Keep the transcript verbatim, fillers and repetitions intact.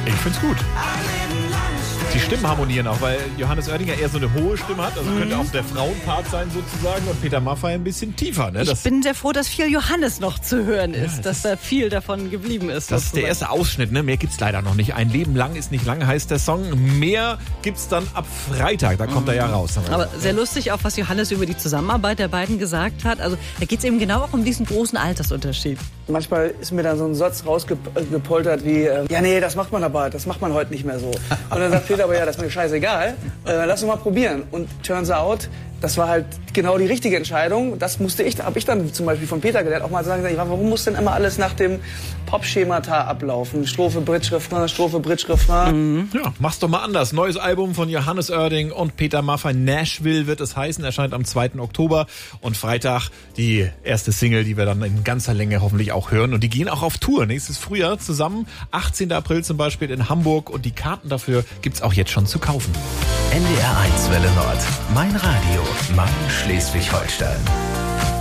Ich find's gut. Die Stimmen harmonieren auch, weil Johannes Oerdinger eher so eine hohe Stimme hat. Also mhm. könnte auch der Frauenpart sein sozusagen und Peter Maffay ein bisschen tiefer. Ne? Ich das bin sehr froh, dass viel Johannes noch zu hören ist, ja, dass da viel davon geblieben ist. Das ist der erste Ausschnitt, ne? Mehr gibt's leider noch nicht. Ein Leben lang ist nicht lang, heißt der Song. Mehr gibt's dann ab Freitag, da kommt mhm. er ja raus. Aber sehr lustig auch, was Johannes über die Zusammenarbeit der beiden gesagt hat. Also da geht's eben genau auch um diesen großen Altersunterschied. Manchmal ist mir dann so ein Satz rausgepoltert wie, äh, ja nee, das macht man aber, das macht man heute nicht mehr so. Und dann sagt Peter aber, ja, das ist mir scheißegal, äh, lass uns mal probieren. Und turns out, das war halt genau die richtige Entscheidung. Das musste ich, habe ich dann zum Beispiel von Peter gelernt, auch mal sagen, warum muss denn immer alles nach dem Pop-Schemata ablaufen? Strophe, Bridge, Refrain, Strophe, Bridge, Refrain. Mhm. Ja, mach's doch mal anders. Neues Album von Johannes Oerding und Peter Maffay, Nashville wird es heißen, erscheint am zweiten Oktober und Freitag die erste Single, die wir dann in ganzer Länge hoffentlich auch hören. Und die gehen auch auf Tour nächstes Frühjahr zusammen, achtzehnten April zum Beispiel in Hamburg und die Karten dafür gibt's auch jetzt schon zu kaufen. N D R eins Welle Nord, mein Radio, mein Schleswig-Holstein.